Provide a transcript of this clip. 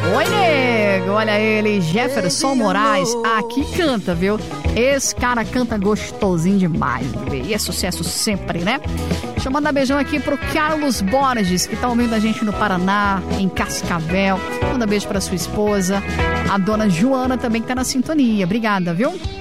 Oi, nego! Olha ele, Jefferson Moraes. Aqui canta, viu? Esse cara canta gostosinho demais. E é sucesso sempre, né? Deixa eu mandar beijão aqui pro Carlos Borges, que tá ouvindo a gente no Paraná, em Cascavel. Manda beijo pra sua esposa. A dona Joana também que tá na sintonia. Obrigada, viu?